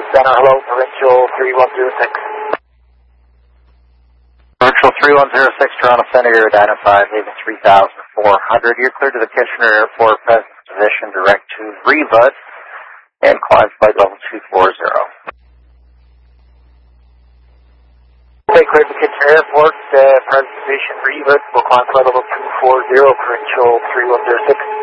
Center, hello, provincial 3106. Provincial 3106, Toronto Center, you're identified, leaving 3,400. You're clear to the Kitchener Airport, present position, direct to Riva, and climb flight level 240. Okay, clear to Kitchener Airport, present position, Riva, will climb flight level 240, provincial 3106.